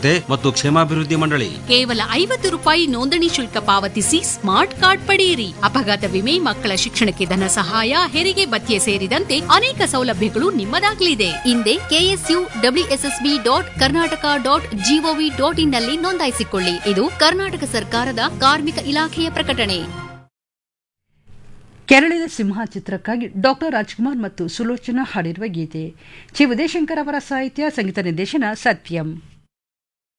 ಭದ್ರತೆ ಮತ್ತು ಕ್ಷೇಮಾಭಿವೃದ್ಧಿ ಮಂಡಳಿ. ಕೇವಲ 50 ರೂಪಾಯಿ ನೋಂದಣಿ ಶುಲ್ಕ ಪಾವತಿಸಿ ಸ್ಮಾರ್ಟ್ ಕಾರ್ಡ್ ಪಡೆಯಿರಿ. ಅಪಘಾತ ವಿಮೆ, ಮಕ್ಕಳ ಶಿಕ್ಷಣಕ್ಕೆ ಧನ ಸಹಾಯ, ಹೆರಿಗೆ ಭತ್ಯೆ ಸೇರಿದಂತೆ ಅನೇಕ ಸೌಲಭ್ಯಗಳು ನಿಮ್ಮದಾಗಲಿದೆ. ಹಿಂದೆ KSUWSSB.Karnataka.gov.in ನಲ್ಲಿ ನೋಂದಾಯಿಸಿಕೊಳ್ಳಿ. ಇದು ಕರ್ನಾಟಕ ಸರ್ಕಾರದ ಕಾರ್ಮಿಕ ಇಲಾಖೆಯ ಪ್ರಕಟಣೆ. ಕೆರಳಿದ ಸಿಂಹ ಚಿತ್ರಕ್ಕಾಗಿ ಡಾಕ್ಟರ್ ರಾಜ್ಕುಮಾರ್ ಮತ್ತು ಸುಲೋಚನಾ ಹಾಡಿರುವ ಗೀತೆ. ಚಿ. ಉದಯಶಂಕರ್ ಅವರ ಸಾಹಿತ್ಯ, ಸಂಗೀತ ನಿರ್ದೇಶನ ಸತ್ಯಂ.